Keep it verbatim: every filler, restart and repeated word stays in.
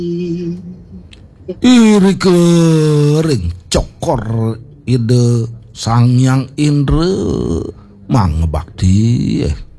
iri kering cokor ide sang yang indre mang bakti